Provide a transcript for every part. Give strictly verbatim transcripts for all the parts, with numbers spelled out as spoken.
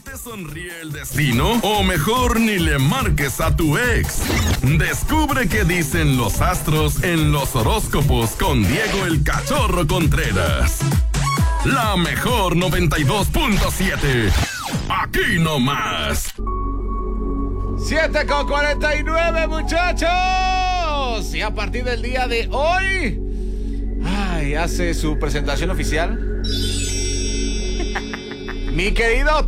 ¿Te sonríe el destino? O mejor ni le marques a tu ex. Descubre qué dicen los astros en los horóscopos con Diego el Cachorro Contreras. La mejor noventa y dos punto siete. Aquí nomás. siete con cuarenta y nueve, muchachos. Y a partir del día de hoy, ay, hace su presentación oficial mi querido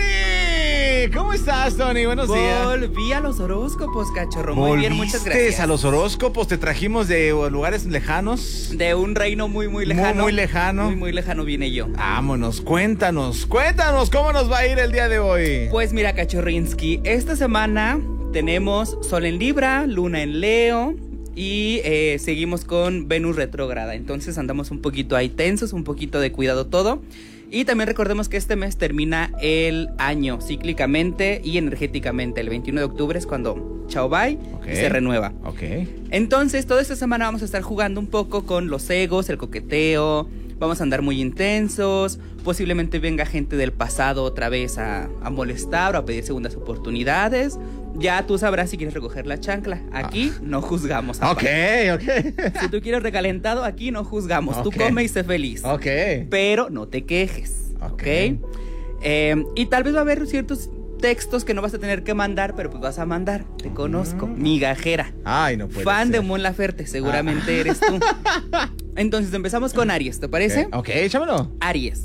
Tony. ¿Cómo estás, Tony? Buenos días. Volví a los horóscopos, cachorro. Muy bien, muchas gracias. A los horóscopos, te trajimos de lugares lejanos. De un reino muy, muy lejano. Muy, muy lejano. Muy, muy lejano vine yo. Vámonos, cuéntanos, cuéntanos cómo nos va a ir el día de hoy. Pues mira, Cachorrinsky, esta semana tenemos Sol en Libra, Luna en Leo y eh, seguimos con Venus retrógrada. Entonces andamos un poquito ahí tensos, un poquito de cuidado todo. Y también recordemos que este mes termina el año cíclicamente y energéticamente. El veintiuno de octubre es cuando chao bye, okay, se renueva. Okay. Entonces, toda esta semana vamos a estar jugando un poco con los egos, el coqueteo. Vamos a andar muy intensos. Posiblemente venga gente del pasado otra vez a, a molestar o a pedir segundas oportunidades. Ya tú sabrás si quieres recoger la chancla. Aquí ah. no juzgamos. Ok, ok. Si tú quieres recalentado, aquí no juzgamos. Okay. Tú come y sé feliz. Ok. Pero no te quejes. Ok. okay. Eh, y tal vez va a haber ciertos textos que no vas a tener que mandar, pero pues vas a mandar. Te conozco. Mm. Migajera. Ay, no puede Fan ser. de Mon Laferte, seguramente ah. eres tú. Entonces empezamos con Aries, ¿te parece? Ok, okay, échamelo. Aries.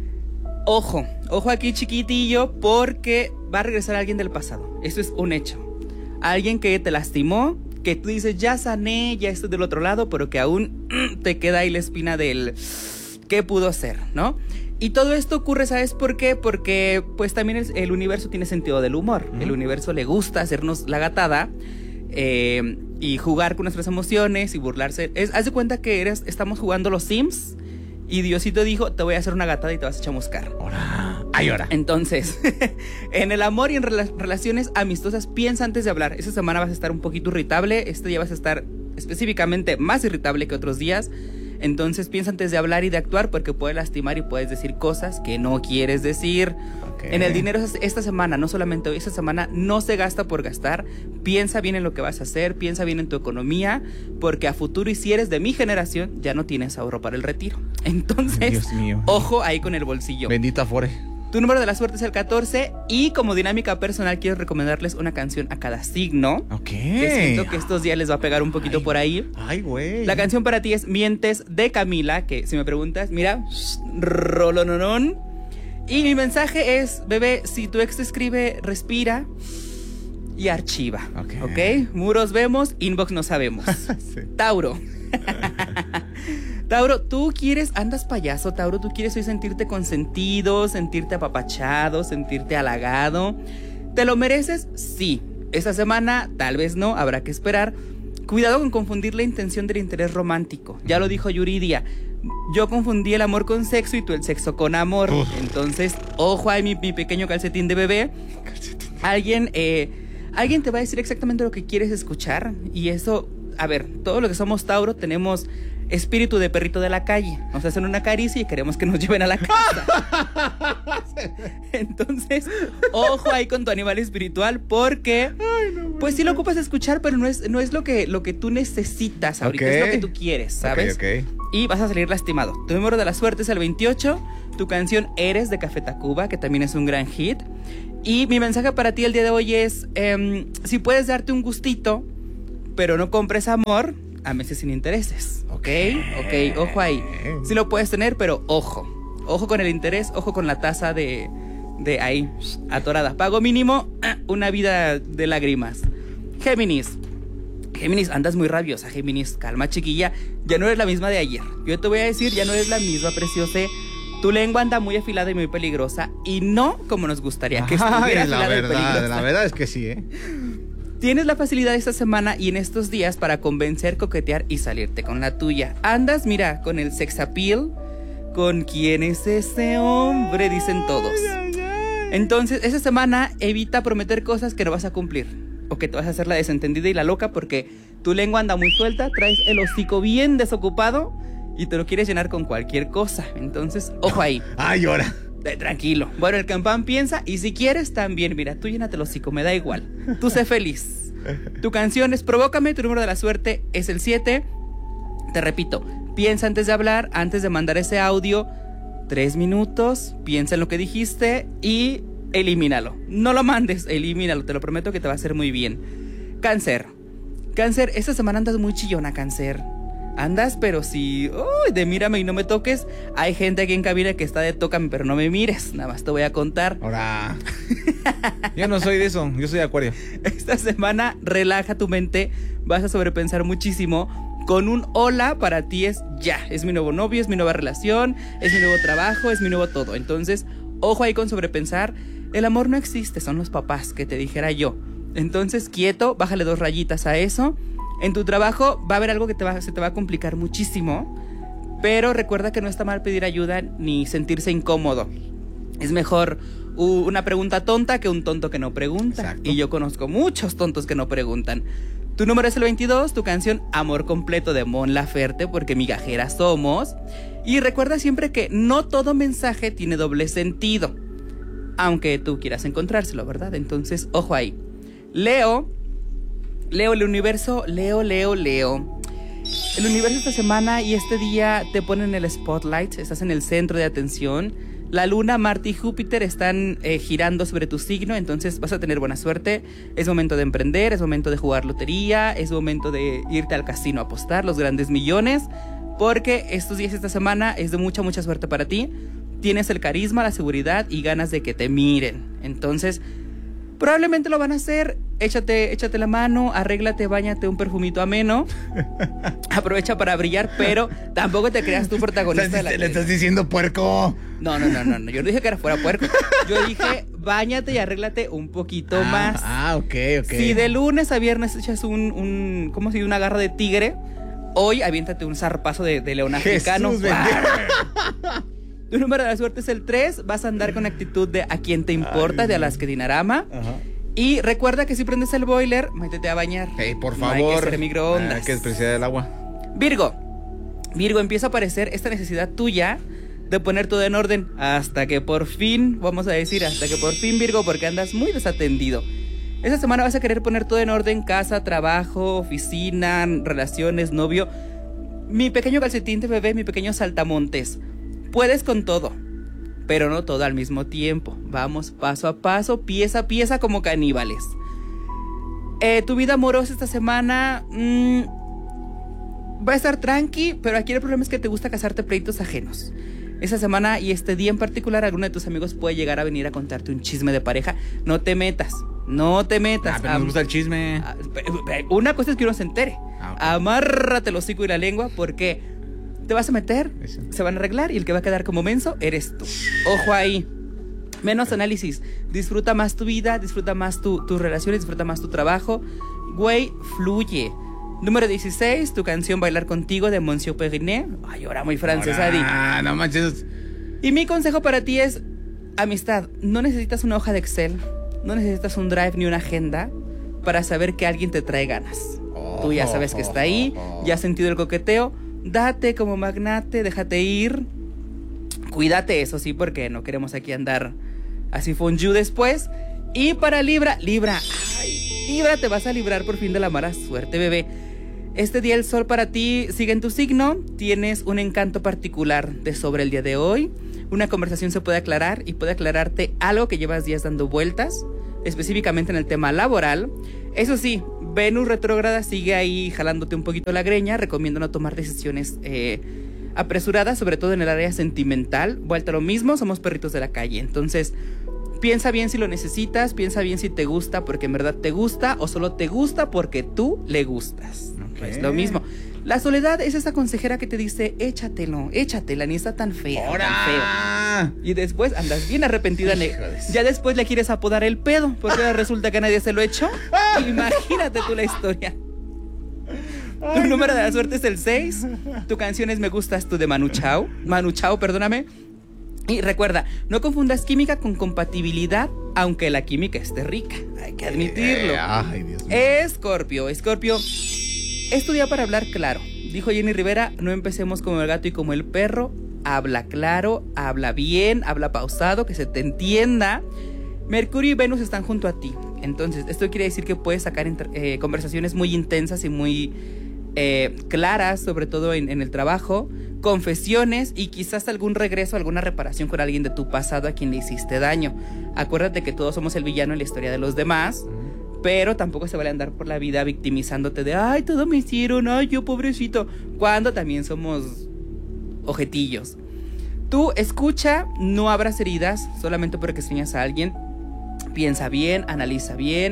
Ojo, ojo aquí chiquitillo, porque va a regresar alguien del pasado. Eso es un hecho. Alguien que te lastimó, que tú dices, ya sané, ya estoy del otro lado, pero que aún te queda ahí la espina del qué pudo ser, ¿no? Y todo esto ocurre, ¿sabes por qué? Porque pues también el, el universo tiene sentido del humor. Uh-huh. El universo le gusta hacernos la gatada eh, y jugar con nuestras emociones y burlarse. Es, haz de cuenta que eres, estamos jugando los Sims y Diosito dijo, te voy a hacer una gatada y te vas a chamuscar. Ahora, ay, ahora. Entonces, en el amor y en rela- relaciones amistosas, piensa antes de hablar. Esta semana vas a estar un poquito irritable. Este día vas a estar específicamente más irritable que otros días. Entonces piensa antes de hablar y de actuar, porque puede lastimar y puedes decir cosas que no quieres decir. Okay. En el dinero esta semana, no solamente hoy, esta semana no se gasta por gastar. Piensa bien en lo que vas a hacer, piensa bien en tu economía, porque a futuro, y si eres de mi generación, ya no tienes ahorro para el retiro. Entonces, Dios mío, ojo ahí con el bolsillo. Bendita Fore. Tu número de la suerte es el catorce y como dinámica personal quiero recomendarles una canción a cada signo. Ok. Que siento que estos días les va a pegar un poquito ay, por ahí. Ay, güey. La canción para ti es Mientes de Camila, que si me preguntas, mira, rolononón. Y mi mensaje es, bebé, si tu ex te escribe, respira y archiva. Ok. ¿Ok? Muros vemos, inbox no sabemos. Sí. Tauro. Tauro, tú quieres, andas payaso, Tauro, tú quieres hoy sentirte consentido, sentirte apapachado, sentirte halagado. ¿Te lo mereces? Sí. Esta semana, tal vez no, habrá que esperar. Cuidado con confundir la intención del interés romántico. Ya lo dijo Yuridia. Yo confundí el amor con sexo y tú el sexo con amor. Uf. Entonces, ojo ahí mi, mi pequeño calcetín de bebé. Calcetín. Alguien, eh, alguien te va a decir exactamente lo que quieres escuchar. Y eso, a ver, todos los que somos Tauro tenemos espíritu de perrito de la calle. Nos hacen una caricia y queremos que nos lleven a la casa. Entonces, ojo ahí con tu animal espiritual, porque ay, no, pues sí lo ocupas de escuchar, pero no es, no es lo que, lo que tú necesitas ahorita, okay. Es lo que tú quieres, ¿sabes? Okay, okay. Y vas a salir lastimado. Tu número de la suerte es el veintiocho. Tu canción Eres de Café Tacuba, que también es un gran hit. Y mi mensaje para ti el día de hoy es, eh, si puedes darte un gustito, pero no compres amor, a meses sin intereses, ¿ok? Ok, ojo ahí. Sí lo puedes tener, pero ojo. Ojo con el interés, ojo con la tasa de, de ahí, atorada. Pago mínimo, una vida de lágrimas. Géminis. Géminis, andas muy rabiosa, Géminis. Calma, chiquilla. Ya no eres la misma de ayer. Yo te voy a decir, ya no eres la misma, preciosa. Tu lengua anda muy afilada y muy peligrosa. Y no como nos gustaría que estuviera Ay, afilada la verdad, y peligrosa. La verdad es que sí, ¿eh? Tienes la facilidad esta semana y en estos días para convencer, coquetear y salirte con la tuya. Andas, mira, con el sex appeal, con quién es ese hombre, dicen todos. Entonces, esta semana evita prometer cosas que no vas a cumplir. O que te vas a hacer la desentendida y la loca porque tu lengua anda muy suelta, traes el hocico bien desocupado y te lo quieres llenar con cualquier cosa. Entonces, ojo ahí. Ay, ahora. Eh, tranquilo. Bueno, el campán piensa y si quieres también, mira, tú llénate el hocico, me da igual. Tú sé feliz. Tu canción es Provócame, tu número de la suerte es el siete. Te repito, piensa antes de hablar, antes de mandar ese audio, tres minutos, piensa en lo que dijiste y elimínalo. No lo mandes, elimínalo, te lo prometo que te va a hacer muy bien. Cáncer. Cáncer, esta semana andas muy chillona, Cáncer. Andas, pero si... Uy, de mírame y no me toques. Hay gente aquí en cabina que está de tócame, pero no me mires. Nada más te voy a contar. Ahora. Yo no soy de eso, yo soy de Acuario. Esta semana relaja tu mente. Vas a sobrepensar muchísimo. Con un hola para ti es ya. Es mi nuevo novio, es mi nueva relación, es mi nuevo trabajo, es mi nuevo todo. Entonces, ojo ahí con sobrepensar. El amor no existe, son los papás, que te dijera yo. Entonces, quieto, bájale dos rayitas a eso. En tu trabajo va a haber algo que te va, se te va a complicar muchísimo, pero recuerda que no está mal pedir ayuda ni sentirse incómodo. Es mejor uh, una pregunta tonta que un tonto que no pregunta. Exacto. Y yo conozco muchos tontos que no preguntan. Tu número es el veintidós, tu canción Amor Completo de Mon Laferte, porque migajeras somos. Y recuerda siempre que no todo mensaje tiene doble sentido, aunque tú quieras encontrárselo, ¿verdad? Entonces, ojo ahí. Leo... Leo, el universo, Leo, Leo, Leo. El universo esta semana y este día te ponen el spotlight, estás en el centro de atención. La luna, Marte y Júpiter están eh, girando sobre tu signo, entonces vas a tener buena suerte. Es momento de emprender, es momento de jugar lotería, es momento de irte al casino a apostar los grandes millones, porque estos días, esta semana, es de mucha, mucha suerte para ti. Tienes el carisma, la seguridad y ganas de que te miren. Entonces... probablemente lo van a hacer. Échate, échate la mano, arréglate, báñate un perfumito ameno. Aprovecha para brillar, pero tampoco te creas tú protagonista de la Le estás diciendo puerco. No, no, no, no, no. Yo no dije que era fuera puerco. Yo dije, báñate y arréglate un poquito ah, más. Ah, ok, ok. Si de lunes a viernes echas un, un ¿cómo se dice? Una garra de tigre, hoy aviéntate un zarpazo de, de león africano. Tu número de la suerte es el tres. Vas a andar con actitud de a quien te importa, ay, de Alaska Dinarama. Ajá. Y recuerda que si prendes el boiler, métete a bañar. Hey, por no favor. Hay que ser microondas. Hay que despreciar el agua. Virgo. Virgo, empieza a aparecer esta necesidad tuya de poner todo en orden. Hasta que por fin, vamos a decir, hasta que por fin, Virgo, porque andas muy desatendido. Esta semana vas a querer poner todo en orden: casa, trabajo, oficina, relaciones, novio. Mi pequeño calcetín de bebé, mi pequeño saltamontes. Puedes con todo, pero no todo al mismo tiempo. Vamos paso a paso, pieza a pieza, como caníbales. Eh, tu vida amorosa esta semana mmm, va a estar tranqui, pero aquí el problema es que te gusta casarte pleitos ajenos. Esta semana y este día en particular, alguno de tus amigos puede llegar a venir a contarte un chisme de pareja. No te metas, no te metas. Ah, pero nos gusta el chisme. Una cosa es que uno se entere. Ah, okay. Amárrate el hocico y la lengua, porque... te vas a meter, eso. Se van a arreglar y el que va a quedar como menso eres tú. Ojo ahí. Menos análisis. Disfruta más tu vida, disfruta más tu, tus relaciones, disfruta más tu trabajo. Güey, fluye. Número dieciséis, tu canción Bailar Contigo de Monsieur Periné. Ay, ahora muy francesa, Adi. Ah, no manches. Y mi consejo para ti es, amistad, no necesitas una hoja de Excel, no necesitas un drive ni una agenda para saber que alguien te trae ganas. Oh, tú ya sabes que está ahí, ya has sentido el coqueteo. Date como magnate, déjate ir. Cuídate, eso sí, porque no queremos aquí andar así fondue después. Y para Libra, Libra, ay, Libra, te vas a librar por fin de la mala suerte, bebé. Este día el sol para ti sigue en tu signo. Tienes un encanto particular de sobre el día de hoy. Una conversación se puede aclarar y puede aclararte algo que llevas días dando vueltas, específicamente en el tema laboral. Eso sí, Venus retrógrada sigue ahí jalándote un poquito la greña. Recomiendo no tomar decisiones eh, apresuradas, sobre todo en el área sentimental. Vuelta a lo mismo, somos perritos de la calle. Entonces, piensa bien si lo necesitas, piensa bien si te gusta porque en verdad te gusta o solo te gusta porque tú le gustas. Okay. Es lo mismo. La soledad es esa consejera que te dice, échatelo, échatela, ni está tan fea, ¡hora! Tan feo. Y después andas bien arrepentida. Ya después le quieres apodar el pedo, porque ahora resulta que nadie se lo echó. Imagínate tú la historia. Tu número de la suerte es el seis. Tu canción es Me Gustas Tú de Manu Chao. Manu Chao, perdóname. Y recuerda, no confundas química con compatibilidad, aunque la química esté rica. Hay que admitirlo. Ay, Dios mío. Escorpio, Escorpio. Es tu día para hablar claro. Dijo Jenny Rivera, no empecemos como el gato y como el perro. habla claro, habla bien, habla pausado, que se te entienda. Mercurio y Venus están junto a ti. Entonces, esto quiere decir que puedes sacar eh, conversaciones muy intensas y muy eh, claras, sobre todo en, en el trabajo, confesiones y quizás algún regreso, alguna reparación con alguien de tu pasado a quien le hiciste daño. Acuérdate que todos somos el villano en la historia de los demás, pero tampoco se vale andar por la vida victimizándote de ay, todo me hicieron, ay, yo pobrecito, cuando también somos ojetillos. Tú escucha, no abras heridas solamente porque extrañas a alguien. Piensa bien, analiza bien.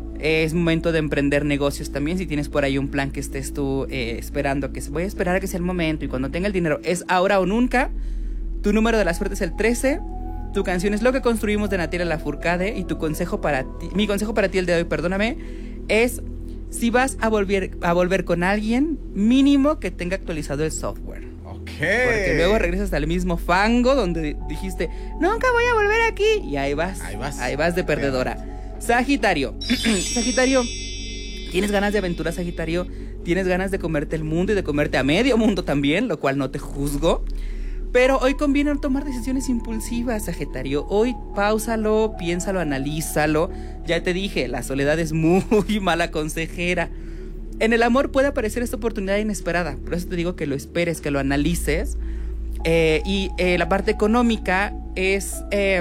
Es momento de emprender negocios también. Si tienes por ahí un plan que estés tú eh, esperando, que se voy a esperar a que sea el momento y cuando tenga el dinero es ahora o nunca. Tu número de la suerte es el trece. Tu canción es Lo que construimos de Natalia Lafourcade. Y tu consejo para ti, mi consejo para ti el de hoy, perdóname, es si vas a volver, a volver con alguien, mínimo que tenga actualizado el software. Porque luego regresas al mismo fango donde dijiste, nunca voy a volver aquí. Y ahí vas, ahí vas, ahí vas de perdedora. Sagitario. Sagitario, ¿tienes ganas de aventura, Sagitario? ¿Tienes ganas de comerte el mundo y de comerte a medio mundo también? Lo cual no te juzgo. Pero hoy conviene tomar decisiones impulsivas, Sagitario. Hoy páusalo, piénsalo, analízalo. Ya te dije, la soledad es muy mala consejera. En el amor puede aparecer esta oportunidad inesperada. Por eso te digo que lo esperes, que lo analices. Eh, y eh, la parte económica es... Eh,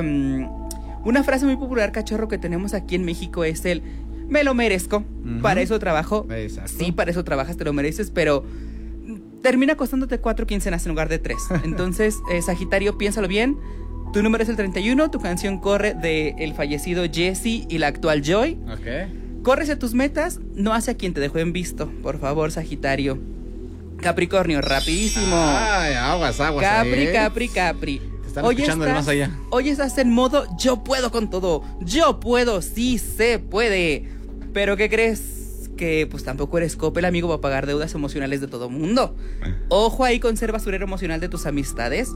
una frase muy popular, cachorro, que tenemos aquí en México es el... Me lo merezco. Uh-huh. Para eso trabajo. Exacto. Sí, para eso trabajas, te lo mereces, pero... termina costándote cuatro quincenas en lugar de tres. Entonces, eh, Sagitario, piénsalo bien. Tu número es el treinta y uno. Tu canción corre de el fallecido Jesse y la actual Joy. Ok. Corres a tus metas, no hacia quien te dejó en visto. Por favor, Sagitario. Capricornio, rapidísimo. Ay, aguas, aguas. Capri, ahí. Capri, Capri. Te están hoy escuchando estás, de más allá. Hoy estás en modo yo puedo con todo. Yo puedo, sí se puede. Pero ¿qué crees? Que pues tampoco eres Coppel, amigo, para pagar deudas emocionales de todo mundo. Ojo ahí con ser basurero emocional de tus amistades.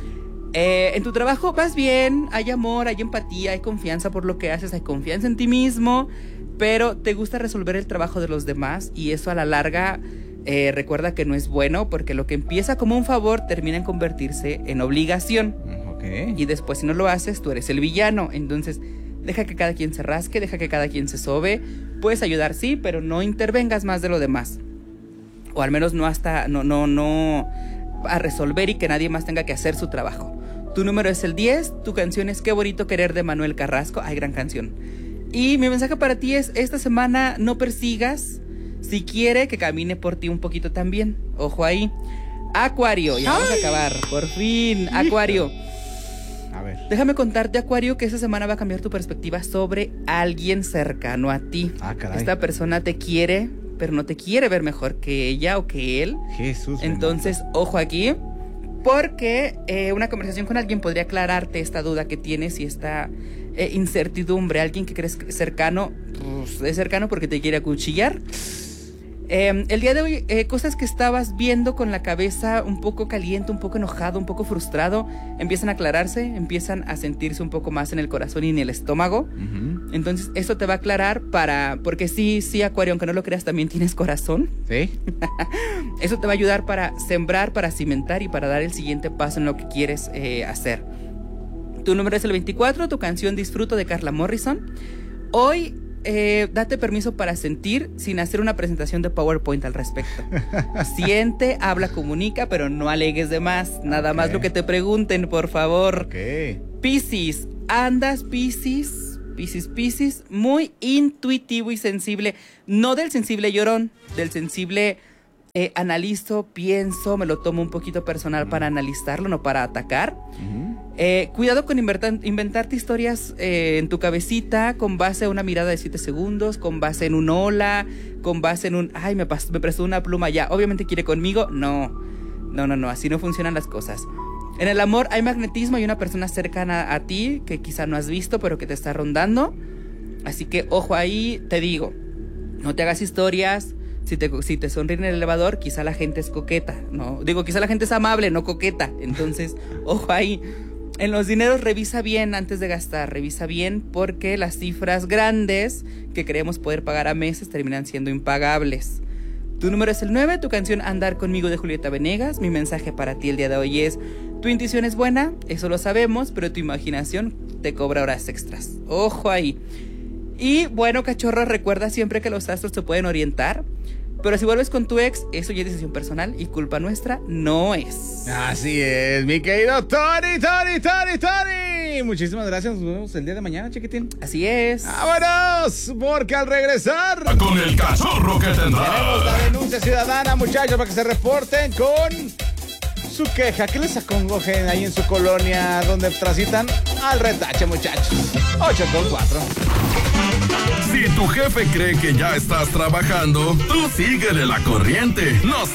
Eh, en tu trabajo vas bien, hay amor, hay empatía, hay confianza por lo que haces, hay confianza en ti mismo. Pero te gusta resolver el trabajo de los demás y eso a la larga eh, recuerda que no es bueno porque lo que empieza como un favor termina en convertirse en obligación. Okay. Y después si no lo haces tú eres el villano. Entonces deja que cada quien se rasque, deja que cada quien se sobe. Puedes ayudar sí, pero no intervengas más de lo demás. O al menos no hasta no no no a resolver y que nadie más tenga que hacer su trabajo. Tu número es el diez, tu canción es Qué bonito querer de Manuel Carrasco. Ay, gran canción. Y mi mensaje para ti es, esta semana no persigas, si quiere que camine por ti un poquito también. Ojo ahí. Acuario, ya vamos a acabar, por fin. Acuario. A ver. Déjame contarte, Acuario, que esta semana va a cambiar tu perspectiva sobre alguien cercano a ti. Ah, caray. Esta persona te quiere, pero no te quiere ver mejor que ella o que él. Jesús. Entonces, bendito. Ojo aquí, porque eh, una conversación con alguien podría aclararte esta duda que tienes y esta... Eh, incertidumbre, alguien que crees cercano, pues, es cercano porque te quiere acuchillar. Eh, el día de hoy, eh, cosas que estabas viendo con la cabeza un poco caliente, un poco enojado, un poco frustrado, empiezan a aclararse, empiezan a sentirse un poco más en el corazón y en el estómago. Uh-huh. Entonces, eso te va a aclarar para, porque sí, sí, Acuario, aunque no lo creas, también tienes corazón. Sí. Eso te va a ayudar para sembrar, para cimentar y para dar el siguiente paso en lo que quieres eh, hacer. Tu número es el veinticuatro, tu canción Disfruto de Carla Morrison. Hoy eh, date permiso para sentir sin hacer una presentación de PowerPoint al respecto. Siente, habla, comunica, pero no alegues de más. Nada okay. más lo que te pregunten, por favor. Okay. Piscis, andas Piscis, Piscis, Piscis, muy intuitivo y sensible. No del sensible llorón, del sensible... Eh, analizo, pienso, me lo tomo un poquito personal uh-huh. para analizarlo, no para atacar. Uh-huh. Eh, cuidado con inventar, inventarte historias eh, en tu cabecita con base a una mirada de siete segundos, con base en un hola, con base en un, ay, me, pas- me prestó una pluma ya, obviamente quiere conmigo. No, no, no, no, así no funcionan las cosas. En el amor hay magnetismo, hay una persona cercana a ti que quizá no has visto, pero que te está rondando. Así que ojo ahí, te digo, no te hagas historias. Si te, si te sonríe en el elevador, quizá la gente es coqueta, ¿no? Digo, quizá la gente es amable, no coqueta. Entonces, ojo ahí. En los dineros, revisa bien antes de gastar. Revisa bien porque las cifras grandes que creemos poder pagar a meses terminan siendo impagables. Tu número es el nueve, tu canción Andar conmigo de Julieta Venegas. Mi mensaje para ti el día de hoy es... Tu intuición es buena, eso lo sabemos, pero tu imaginación te cobra horas extras. Ojo ahí. Y bueno, cachorro, recuerda siempre que los astros te pueden orientar, pero si vuelves con tu ex, eso ya es decisión personal y culpa nuestra no es. Así es, mi querido Tony, Tony, Tony, Tony. Muchísimas gracias, nos vemos el día de mañana, chiquitín. Así es. ¡Vámonos! Porque al regresar Con el cachorro que tenemos tendrá. la denuncia ciudadana, muchachos, para que se reporten con su queja, que les acongojen ahí en su colonia donde transitan al retache, muchachos. ocho dos cuatro. Si tu jefe cree que ya estás trabajando, tú síguele la corriente. Nosotros